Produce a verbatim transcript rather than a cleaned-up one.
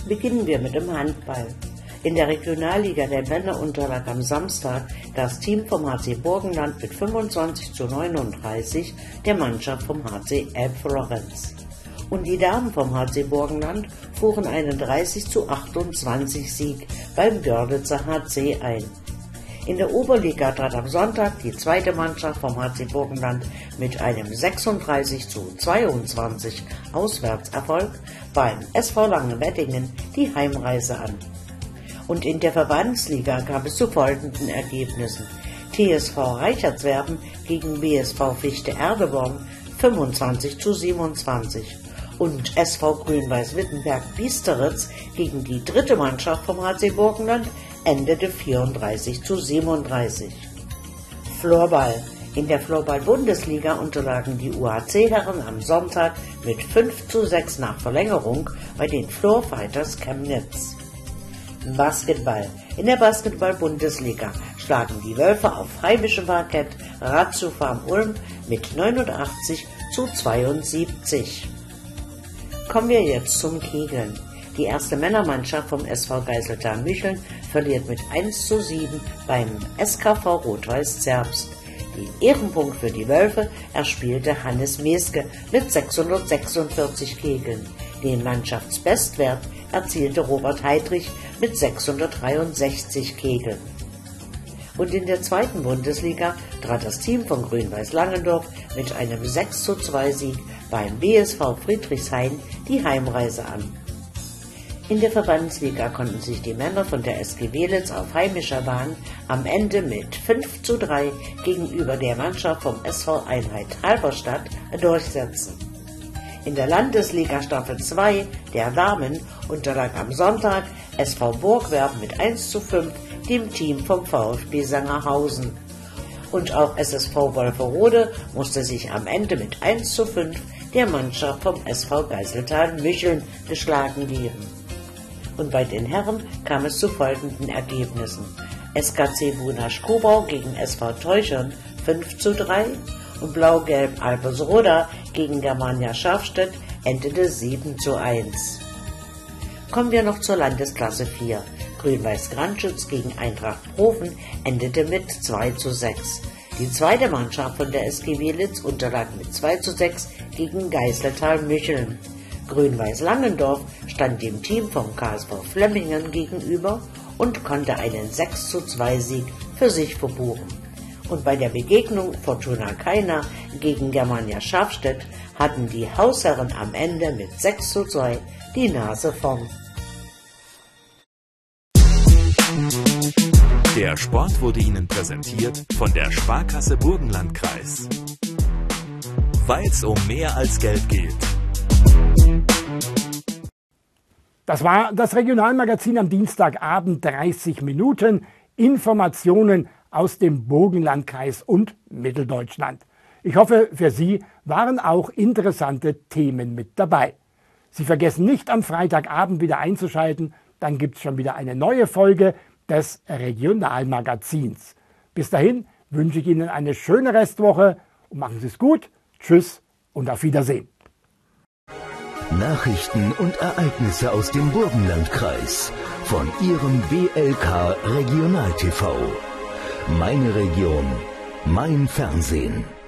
Beginnen wir mit dem Handball. In der Regionalliga der Männer unterlag am Samstag das Team vom H C Burgenland mit fünfundzwanzig zu neununddreißig der Mannschaft vom H C Elbflorenz. Und die Damen vom H C Burgenland fuhren einen dreißig zu achtundzwanzig Sieg beim Görlitzer H C ein. In der Oberliga trat am Sonntag die zweite Mannschaft vom H C Burgenland mit einem sechsunddreißig zu zweiundzwanzig Auswärtserfolg beim S V Langenweddingen die Heimreise an. Und in der Verbandsliga kam es zu folgenden Ergebnissen: T S V Reichertswerden gegen B S V Fichte Erdeborn fünfundzwanzig zu siebenundzwanzig und S V Grün-Weiß-Wittenberg Biesteritz gegen die dritte Mannschaft vom H C Burgenland endete vierunddreißig zu siebenunddreißig. Floorball. In der Floorball-Bundesliga unterlagen die U H C-Herren am Sonntag mit fünf zu sechs nach Verlängerung bei den Floorfighters Chemnitz. Basketball. In der Basketball-Bundesliga schlagen die Wölfe auf heimischem Parkett Ratio Farm Ulm mit neunundachtzig zu zweiundsiebzig. Kommen wir jetzt zum Kegeln. Die erste Männermannschaft vom S V Geiseltal-Mücheln verliert mit eins zu sieben beim S K V Rot-Weiß Zerbst. Den Ehrenpunkt für die Wölfe erspielte Hannes Meske mit sechshundertsechsundvierzig Kegeln. Den Mannschaftsbestwert erzielte Robert Heidrich mit sechshundertdreiundsechzig Kegeln. Und in der zweiten Bundesliga trat das Team von Grün-Weiß Langendorf mit einem sechs zu zwei Sieg beim B S V Friedrichshain die Heimreise an. In der Verbandsliga konnten sich die Männer von der S G Welitz auf heimischer Bahn am Ende mit fünf zu drei gegenüber der Mannschaft vom S V Einheit Halberstadt durchsetzen. In der Landesliga Staffel zwei der Damen unterlag am Sonntag S V Burgwerben mit eins zu fünf dem Team vom VfB Sangerhausen. Und auch S S V Wolferode musste sich am Ende mit eins zu fünf der Mannschaft vom S V Geiseltal-Mücheln geschlagen geben. Und bei den Herren kam es zu folgenden Ergebnissen: S K C Bunasch-Kobau gegen S V Teuchern fünf zu drei und Blau-Gelb Albersroda gegen Germania Scharfstedt endete sieben zu eins. Kommen wir noch zur Landesklasse vier. Grün-Weiß Grandschütz gegen Eintracht Profen endete mit zwei zu sechs. Die zweite Mannschaft von der S G Welitz unterlag mit zwei zu sechs gegen Geiseltal-Mücheln. Grün-Weiß Langendorf stand dem Team vom K S V Flemmingen gegenüber und konnte einen sechs zu zwei Sieg für sich verbuchen. Und bei der Begegnung Fortuna Kaina gegen Germania Scharfstedt hatten die Hausherren am Ende mit sechs zu zwei die Nase vorn. Der Sport wurde Ihnen präsentiert von der Sparkasse Burgenlandkreis. Weil's um mehr als Geld geht. Das war das Regionalmagazin am Dienstagabend, dreißig Minuten. Informationen aus dem Burgenlandkreis und Mitteldeutschland. Ich hoffe, für Sie waren auch interessante Themen mit dabei. Sie vergessen nicht, am Freitagabend wieder einzuschalten, dann gibt es schon wieder eine neue Folge des Regionalmagazins. Bis dahin wünsche ich Ihnen eine schöne Restwoche und machen Sie es gut. Tschüss und auf Wiedersehen. Nachrichten und Ereignisse aus dem Burgenlandkreis von Ihrem B L K Regional T V. Meine Region, mein Fernsehen.